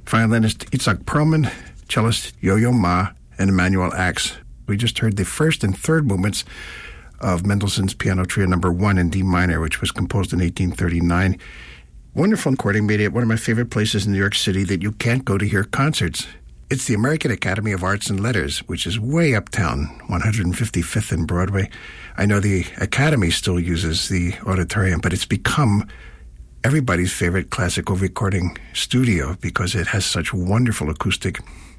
violinist Itzhak Perlman, cellist Yo-Yo Ma, and Emanuel Ax. We just heard the first and third movements of Mendelssohn's Piano Trio No. 1 in D minor, which was composed in 1839. Wonderful recording, made it one of my favorite places in New York City that you can't go to hear concerts. It's the American Academy of Arts and Letters, which is way uptown, 155th and Broadway. I know the Academy still uses the auditorium, but it's become everybody's favorite classical recording studio because it has such wonderful acoustic